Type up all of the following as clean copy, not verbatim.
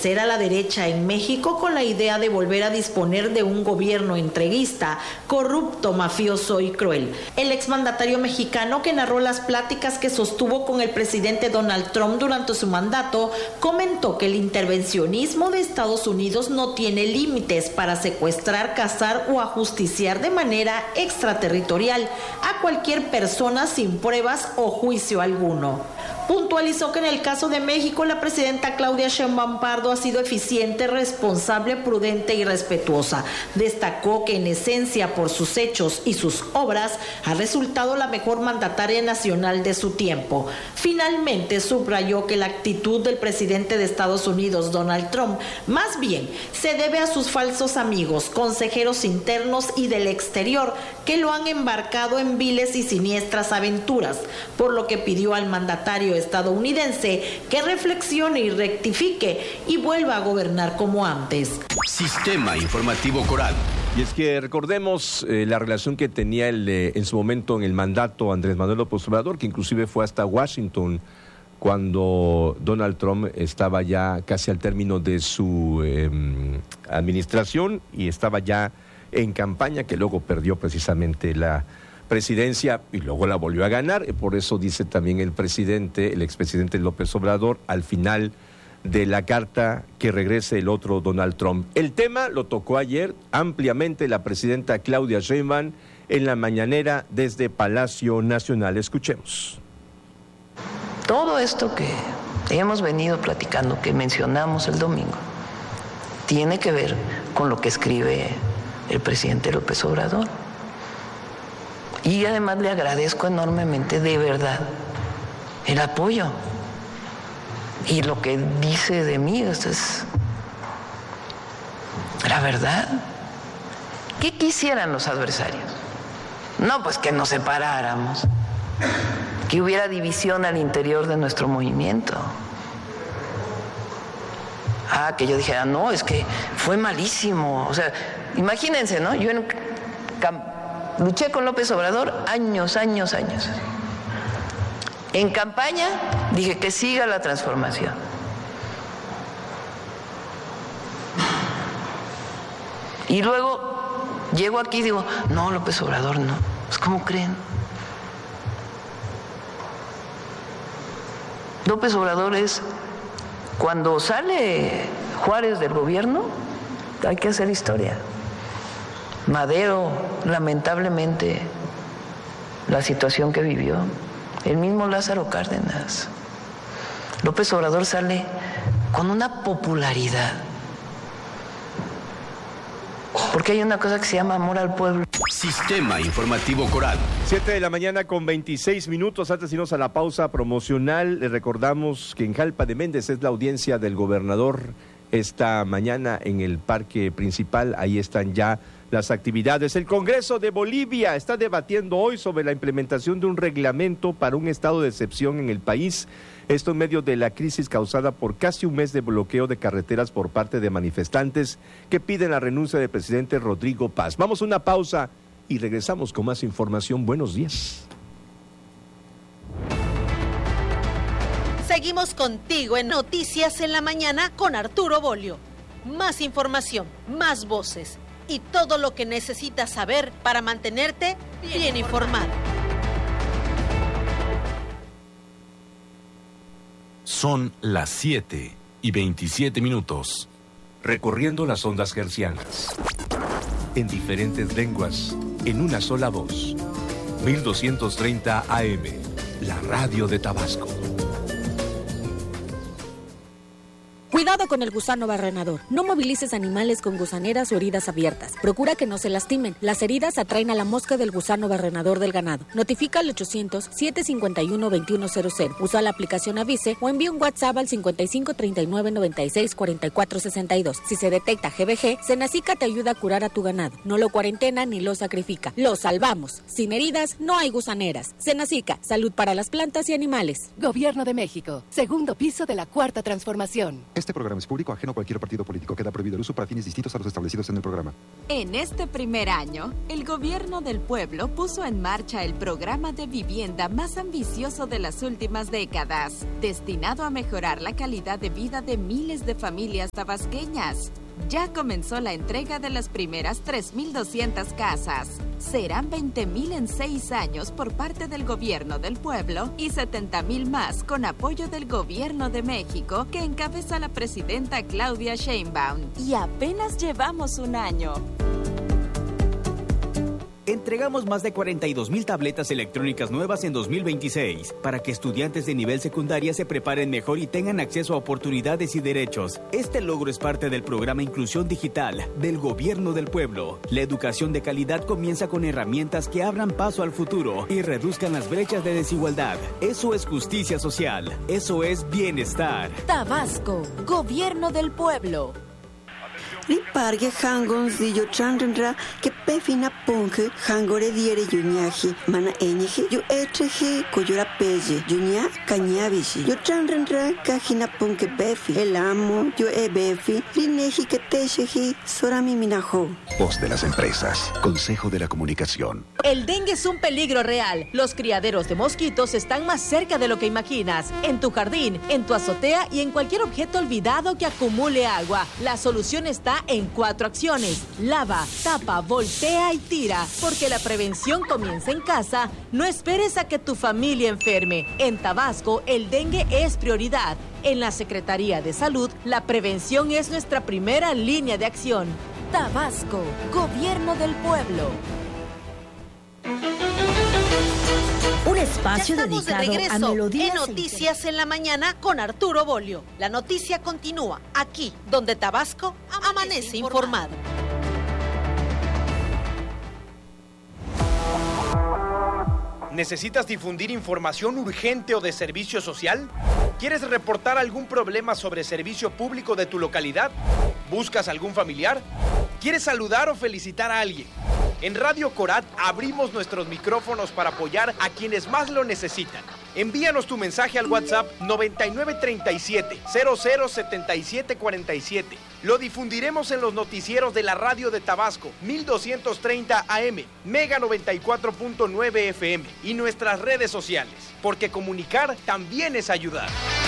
fortalecer a la derecha en México con la idea de volver a disponer de un gobierno entreguista, corrupto, mafioso y cruel. El exmandatario mexicano, que narró las pláticas que sostuvo con el presidente Donald Trump durante su mandato, comentó que el intervencionismo de Estados Unidos no tiene límites para secuestrar, cazar o ajusticiar de manera extraterritorial a cualquier persona sin pruebas o juicio alguno. Puntualizó que en el caso de México, la presidenta Claudia Sheinbaum Pardo ha sido eficiente, responsable, prudente y respetuosa. Destacó que en esencia, por sus hechos y sus obras, ha resultado la mejor mandataria nacional de su tiempo. Finalmente, subrayó que la actitud del presidente de Estados Unidos, Donald Trump, más bien se debe a sus falsos amigos, consejeros internos y del exterior, que lo han embarcado en viles y siniestras aventuras, por lo que pidió al mandatario estadounidense que reflexione y rectifique y vuelva a gobernar como antes. Sistema Informativo Coral. Y es que recordemos la relación que tenía en su momento en el mandato Andrés Manuel López Obrador, que inclusive fue hasta Washington cuando Donald Trump estaba ya casi al término de su administración y estaba ya en campaña, que luego perdió precisamente la presidencia y luego la volvió a ganar. Por eso dice también el expresidente López Obrador al final de la carta que regrese el otro Donald Trump. El tema lo tocó ayer ampliamente la presidenta Claudia Sheinbaum en la mañanera desde Palacio Nacional. Escuchemos. Todo esto que hemos venido platicando, que mencionamos el domingo, tiene que ver con lo que escribe el presidente López Obrador. Y además le agradezco enormemente, de verdad, el apoyo. Y lo que dice de mí, esto es la verdad. ¿Qué quisieran los adversarios? No, pues que nos separáramos, que hubiera división al interior de nuestro movimiento. Que yo dijera, no, es que fue malísimo. O sea, imagínense, ¿no? Yo luché con López Obrador años. En campaña dije que siga la transformación. Y luego llego aquí y digo, no, López Obrador no. Pues ¿cómo creen? López Obrador es, cuando sale Juárez del gobierno, hay que hacer historia. Madero, lamentablemente, la situación que vivió, el mismo Lázaro Cárdenas. López Obrador sale con una popularidad, porque hay una cosa que se llama amor al pueblo. Sistema Informativo Coral. 7:26 a.m. Antes de irnos a la pausa promocional, les recordamos que en Jalpa de Méndez es la audiencia del gobernador esta mañana en el parque principal. Ahí están ya las actividades. El Congreso de Bolivia está debatiendo hoy sobre la implementación de un reglamento para un estado de excepción en el país. Esto en medio de la crisis causada por casi un mes de bloqueo de carreteras por parte de manifestantes que piden la renuncia del presidente Rodrigo Paz. Vamos a una pausa y regresamos con más información. Buenos días. Seguimos contigo en Noticias en la Mañana con Arturo Bolio. Más información, más voces y todo lo que necesitas saber para mantenerte bien informado. Son las 7:27. Recorriendo las ondas hercianas. En diferentes lenguas, en una sola voz. 1230 AM, la radio de Tabasco. Cuidado con el gusano barrenador. No movilices animales con gusaneras o heridas abiertas. Procura que no se lastimen. Las heridas atraen a la mosca del gusano barrenador del ganado. Notifica al 800-751-2100. Usa la aplicación Avise o envía un WhatsApp al 5539964462. Si se detecta GBG, Senacica te ayuda a curar a tu ganado. No lo cuarentena ni lo sacrifica. Lo salvamos. Sin heridas no hay gusaneras. Senacica, salud para las plantas y animales. Gobierno de México. Segundo piso de la Cuarta Transformación. Este Este programa es público, ajeno a cualquier partido político. Queda prohibido el uso para fines distintos a los establecidos en el programa. En este primer año, el Gobierno del Pueblo puso en marcha el programa de vivienda más ambicioso de las últimas décadas, destinado a mejorar la calidad de vida de miles de familias tabasqueñas. Ya comenzó la entrega de las primeras 3.200 casas. Serán 20.000 en 6 años por parte del Gobierno del Pueblo y 70.000 más con apoyo del Gobierno de México que encabeza la presidenta Claudia Sheinbaum. Y apenas llevamos un año. Entregamos más de 42,000 tabletas electrónicas nuevas en 2026 para que estudiantes de nivel secundaria se preparen mejor y tengan acceso a oportunidades y derechos. Este logro es parte del programa Inclusión Digital del Gobierno del Pueblo. La educación de calidad comienza con herramientas que abran paso al futuro y reduzcan las brechas de desigualdad. Eso es justicia social. Eso es bienestar. Tabasco, Gobierno del Pueblo. Ripargue hangon zillo chandra que pefina ponge hangore diere yuñaji mana eñeje yo etreje coyora pelle yuña cañabishi yo chandra cajina ponge befi el amo yo befi rineji que tejeji sorami minajo. Voz de las empresas, Consejo de la Comunicación. El dengue es un peligro real. Los criaderos de mosquitos están más cerca de lo que imaginas. En tu jardín, en tu azotea y en cualquier objeto olvidado que acumule agua. La solución está en 4 acciones. Lava, tapa, voltea y tira. Porque la prevención comienza en casa. No esperes a que tu familia enferme. En Tabasco, el dengue es prioridad. En la Secretaría de Salud, la prevención es nuestra primera línea de acción. Tabasco, Gobierno del Pueblo. Un espacio dedicado a melodías en Noticias en la Mañana con Arturo Bolio. La noticia continúa aquí, donde Tabasco amanece informado. ¿Necesitas difundir información urgente o de servicio social? ¿Quieres reportar algún problema sobre servicio público de tu localidad? ¿Buscas algún familiar? ¿Quieres saludar o felicitar a alguien? En Radio Corat abrimos nuestros micrófonos para apoyar a quienes más lo necesitan. Envíanos tu mensaje al WhatsApp 9937-007747. Lo difundiremos en los noticieros de la radio de Tabasco, 1230 AM, Mega 94.9 FM y nuestras redes sociales, porque comunicar también es ayudar.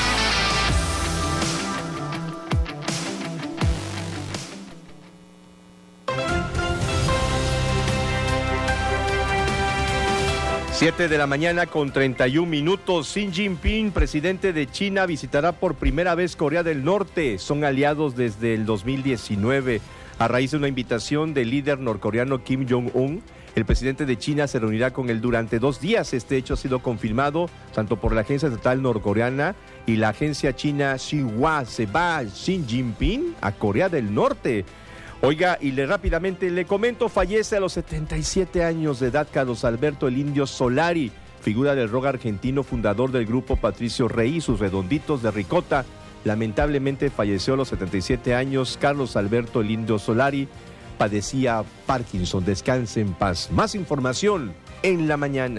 Siete de la mañana con 31 minutos. Xi Jinping, presidente de China, visitará por primera vez Corea del Norte. Son aliados desde el 2019. A raíz de una invitación del líder norcoreano Kim Jong-un, el presidente de China se reunirá con él durante 2 días. Este hecho ha sido confirmado tanto por la agencia estatal norcoreana y la agencia china Xinhua. Se va Xi Jinping a Corea del Norte. Oiga, y rápidamente le comento, fallece a los 77 años de edad Carlos Alberto el Indio Solari, figura del rock argentino, fundador del grupo Patricio Rey y sus redonditos de ricota. Lamentablemente falleció a los 77 años Carlos Alberto el Indio Solari, padecía Parkinson. Descanse en paz. Más información en la mañana.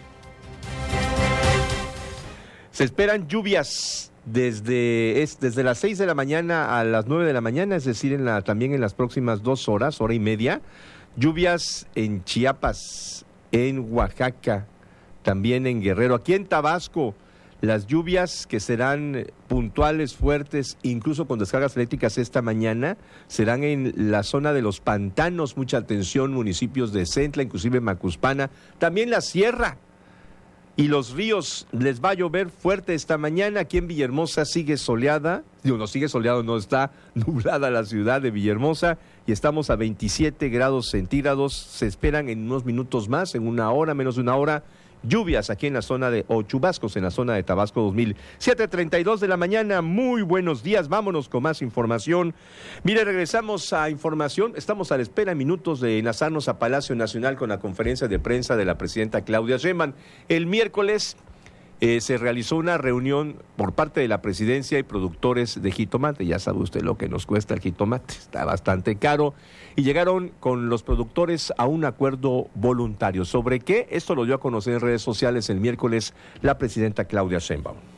Se esperan lluvias desde las 6 de la mañana a las 9 de la mañana, es decir, también en las próximas 2 horas, hora y media. Lluvias en Chiapas, en Oaxaca, también en Guerrero. Aquí en Tabasco, las lluvias que serán puntuales, fuertes, incluso con descargas eléctricas esta mañana, serán en la zona de los pantanos. Mucha atención, municipios de Centla, inclusive Macuspana, también la sierra. Y los ríos, les va a llover fuerte esta mañana. Aquí en Villahermosa sigue soleada, no está nublada la ciudad de Villahermosa y estamos a 27 grados centígrados. Se esperan en unos minutos más, en una hora, menos de una hora, lluvias aquí en la zona o chubascos en la zona de Tabasco 2000. 7:32 de la mañana, muy buenos días, vámonos con más información. Mire, regresamos a información, estamos a la espera en minutos de enlazarnos a Palacio Nacional con la conferencia de prensa de la presidenta Claudia Sheinbaum. El miércoles se realizó una reunión por parte de la presidencia y productores de jitomate. Ya sabe usted lo que nos cuesta el jitomate, está bastante caro. Y llegaron con los productores a un acuerdo voluntario. ¿Sobre qué? Esto lo dio a conocer en redes sociales el miércoles la presidenta Claudia Sheinbaum.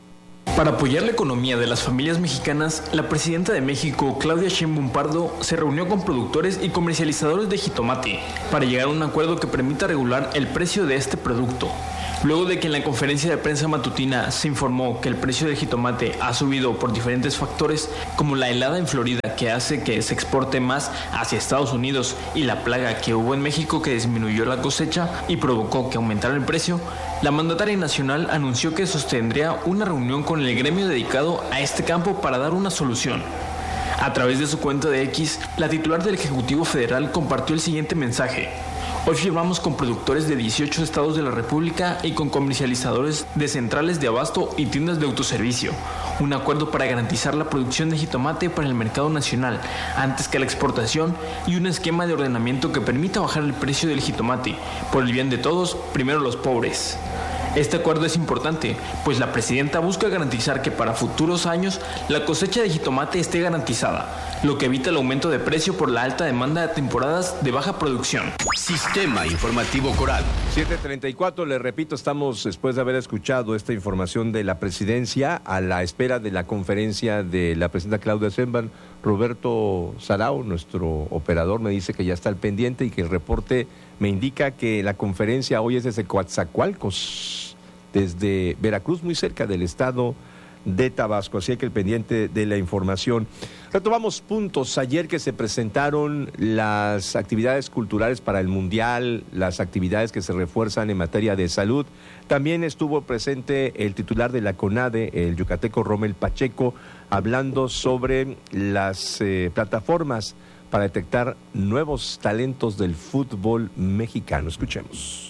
Para apoyar la economía de las familias mexicanas, la presidenta de México, Claudia Sheinbaum Pardo, se reunió con productores y comercializadores de jitomate para llegar a un acuerdo que permita regular el precio de este producto. Luego de que en la conferencia de prensa matutina se informó que el precio del jitomate ha subido por diferentes factores, como la helada en Florida que hace que se exporte más hacia Estados Unidos y la plaga que hubo en México que disminuyó la cosecha y provocó que aumentara el precio, la mandataria nacional anunció que sostendría una reunión con el gremio dedicado a este campo para dar una solución. A través de su cuenta de X, la titular del Ejecutivo Federal compartió el siguiente mensaje: hoy firmamos con productores de 18 estados de la República y con comercializadores de centrales de abasto y tiendas de autoservicio un acuerdo para garantizar la producción de jitomate para el mercado nacional antes que la exportación y un esquema de ordenamiento que permita bajar el precio del jitomate por el bien de todos, primero los pobres. Este acuerdo es importante, pues la presidenta busca garantizar que para futuros años la cosecha de jitomate esté garantizada, lo que evita el aumento de precio por la alta demanda de temporadas de baja producción. Sistema Informativo Coral. 7:34, le repito, estamos después de haber escuchado esta información de la presidencia a la espera de la conferencia de la presidenta Claudia Sheinbaum. Roberto Sarao, nuestro operador, me dice que ya está al pendiente y que el reporte me indica que la conferencia hoy es desde Coatzacoalcos, desde Veracruz, muy cerca del estado de Tabasco, así que el pendiente de la información. Retomamos puntos. Ayer que se presentaron las actividades culturales para el Mundial, las actividades que se refuerzan en materia de salud. También estuvo presente el titular de la CONADE, el yucateco Rommel Pacheco, hablando sobre las plataformas para detectar nuevos talentos del fútbol mexicano. Escuchemos.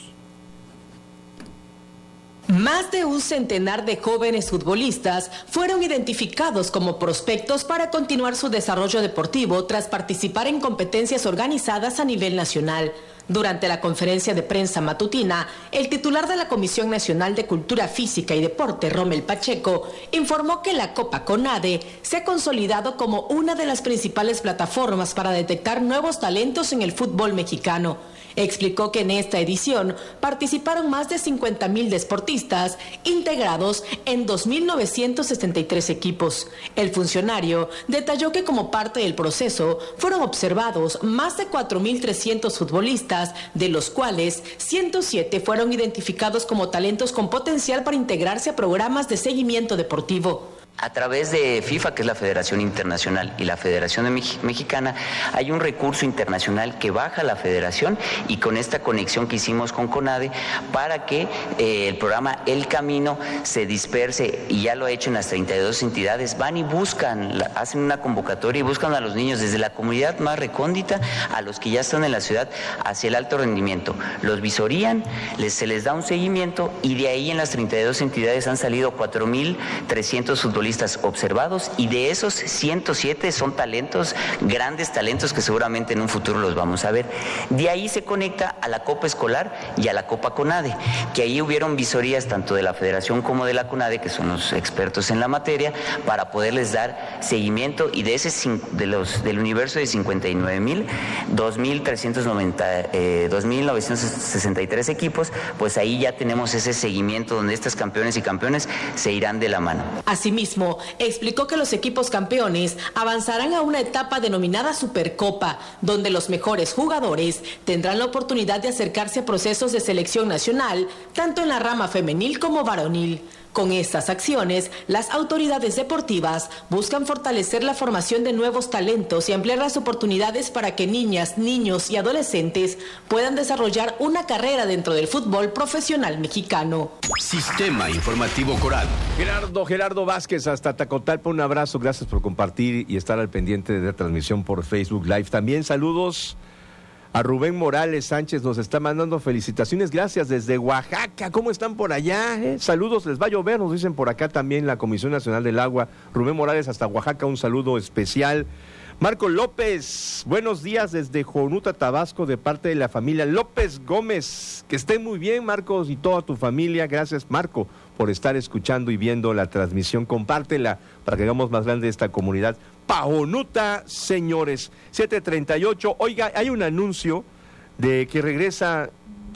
Más de un centenar de jóvenes futbolistas fueron identificados como prospectos para continuar su desarrollo deportivo tras participar en competencias organizadas a nivel nacional. Durante la conferencia de prensa matutina, el titular de la Comisión Nacional de Cultura Física y Deporte, Rommel Pacheco, informó que la Copa CONADE se ha consolidado como una de las principales plataformas para detectar nuevos talentos en el fútbol mexicano. Explicó que en esta edición participaron más de 50,000 deportistas integrados en 2,963 equipos. El funcionario detalló que como parte del proceso fueron observados más de 4,300 futbolistas, de los cuales 107 fueron identificados como talentos con potencial para integrarse a programas de seguimiento deportivo. A través de FIFA, que es la Federación Internacional, y la Federación Mexicana, hay un recurso internacional que baja la Federación, y con esta conexión que hicimos con CONADE para que el programa El Camino se disperse, y ya lo ha hecho en las 32 entidades, van y buscan, hacen una convocatoria y buscan a los niños desde la comunidad más recóndita a los que ya están en la ciudad hacia el alto rendimiento. Los visorían, se les da un seguimiento, y de ahí en las 32 entidades han salido 4,300 futbolistas observados, y de esos 107 son talentos, grandes talentos que seguramente en un futuro los vamos a ver. De ahí se conecta a la Copa Escolar y a la Copa CONADE, que ahí hubieron visorías tanto de la Federación como de la CONADE, que son los expertos en la materia, para poderles dar seguimiento, y de ese del universo de 59,000, 2,963 equipos, pues ahí ya tenemos ese seguimiento donde estos campeones y campeones se irán de la mano. Asimismo, explicó que los equipos campeones avanzarán a una etapa denominada Supercopa, donde los mejores jugadores tendrán la oportunidad de acercarse a procesos de selección nacional, tanto en la rama femenil como varonil. Con estas acciones, las autoridades deportivas buscan fortalecer la formación de nuevos talentos y ampliar las oportunidades para que niñas, niños y adolescentes puedan desarrollar una carrera dentro del fútbol profesional mexicano. Sistema Informativo Coral. Gerardo Vázquez, hasta Tacotalpa, un abrazo, gracias por compartir y estar al pendiente de la transmisión por Facebook Live. También saludos a Rubén Morales Sánchez, nos está mandando felicitaciones, gracias, desde Oaxaca. ¿Cómo están por allá? Saludos, les va a llover, nos dicen por acá también la Comisión Nacional del Agua. Rubén Morales hasta Oaxaca, un saludo especial. Marco López, buenos días desde Jonuta, Tabasco, de parte de la familia López Gómez. Que estén muy bien, Marcos, y toda tu familia. Gracias, Marco, por estar escuchando y viendo la transmisión. Compártela para que hagamos más grande esta comunidad. Pajonuta, señores. 7:38. Oiga, hay un anuncio de que regresa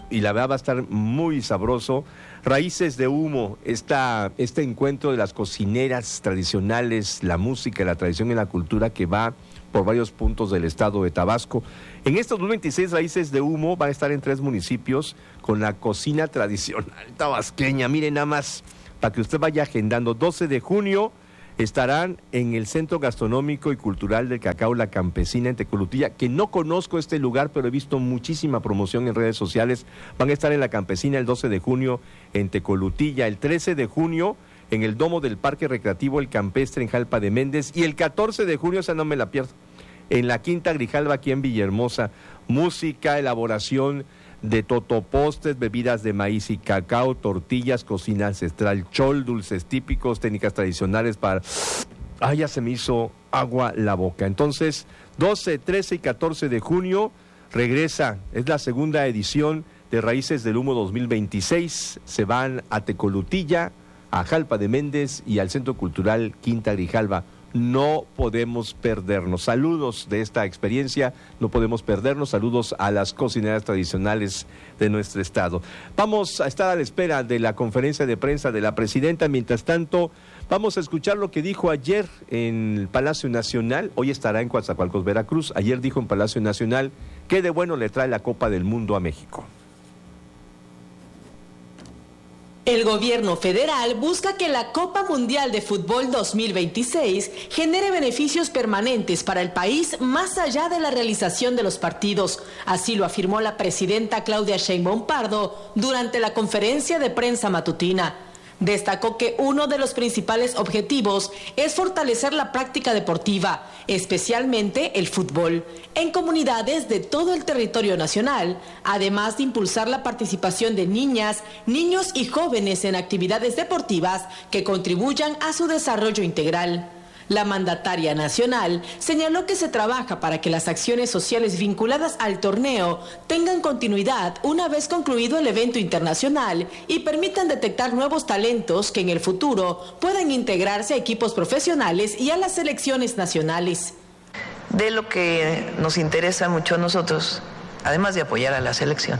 y la verdad va a estar muy sabroso. Raíces de Humo, este encuentro de las cocineras tradicionales, la música, la tradición y la cultura que va por varios puntos del estado de Tabasco. En estos 2026 Raíces de Humo van a estar en 3 municipios con la cocina tradicional tabasqueña. Miren nada más, para que usted vaya agendando. 12 de junio estarán en el Centro Gastronómico y Cultural del Cacao La Campesina en Tecolutilla, que no conozco este lugar, pero he visto muchísima promoción en redes sociales. Van a estar en La Campesina el 12 de junio en Tecolutilla, el 13 de junio en el Domo del Parque Recreativo El Campestre en Jalpa de Méndez, y el 14 de junio, esa no me la pierdo, en la Quinta Grijalva aquí en Villahermosa. Música, elaboración de totopostes, bebidas de maíz y cacao, tortillas, cocina ancestral, chol, dulces típicos, técnicas tradicionales para... ya se me hizo agua la boca. Entonces, 12, 13 y 14 de junio regresa, es la segunda edición de Raíces del Humo 2026. Se van a Tecolutilla, a Jalpa de Méndez y al Centro Cultural Quinta Grijalva. No podemos perdernos. Saludos de esta experiencia, no podemos perdernos. Saludos a las cocineras tradicionales de nuestro estado. Vamos a estar a la espera de la conferencia de prensa de la presidenta. Mientras tanto, vamos a escuchar lo que dijo ayer en el Palacio Nacional. Hoy estará en Coatzacoalcos, Veracruz. Ayer dijo en Palacio Nacional que de bueno le trae la Copa del Mundo a México. El gobierno federal busca que la Copa Mundial de Fútbol 2026 genere beneficios permanentes para el país más allá de la realización de los partidos. Así lo afirmó la presidenta Claudia Sheinbaum Pardo durante la conferencia de prensa matutina. Destacó que uno de los principales objetivos es fortalecer la práctica deportiva, especialmente el fútbol, en comunidades de todo el territorio nacional, además de impulsar la participación de niñas, niños y jóvenes en actividades deportivas que contribuyan a su desarrollo integral. La mandataria nacional señaló que se trabaja para que las acciones sociales vinculadas al torneo tengan continuidad una vez concluido el evento internacional y permitan detectar nuevos talentos que en el futuro puedan integrarse a equipos profesionales y a las selecciones nacionales. De lo que nos interesa mucho a nosotros, además de apoyar a la selección,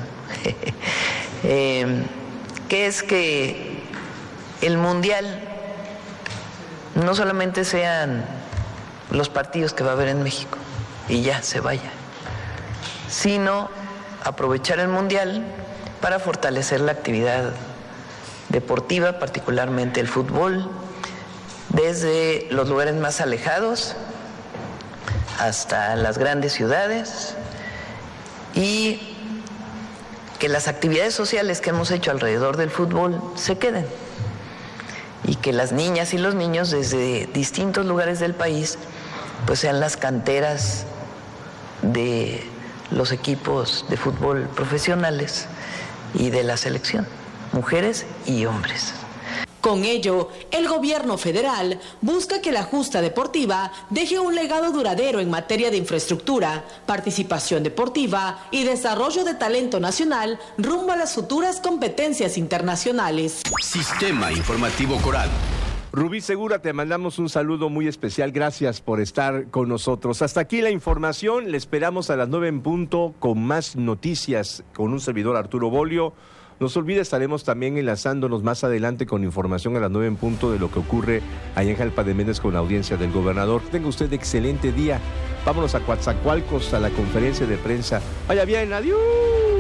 que es que el Mundial no solamente sean los partidos que va a haber en México y ya se vaya, sino aprovechar el Mundial para fortalecer la actividad deportiva, particularmente el fútbol, desde los lugares más alejados hasta las grandes ciudades, y que las actividades sociales que hemos hecho alrededor del fútbol se queden, y que las niñas y los niños desde distintos lugares del país pues sean las canteras de los equipos de fútbol profesionales y de la selección, mujeres y hombres. Con ello, el gobierno federal busca que la justa deportiva deje un legado duradero en materia de infraestructura, participación deportiva y desarrollo de talento nacional rumbo a las futuras competencias internacionales. Sistema Informativo Coral. Rubí Segura, te mandamos un saludo muy especial. Gracias por estar con nosotros. Hasta aquí la información. Le esperamos a las 9 en punto con más noticias con un servidor, Arturo Bolio. No se olvide, estaremos también enlazándonos más adelante con información a las 9 en punto de lo que ocurre allá en Jalpa de Méndez con la audiencia del gobernador. Tenga usted excelente día. Vámonos a Coatzacoalcos a la conferencia de prensa. Vaya bien, adiós.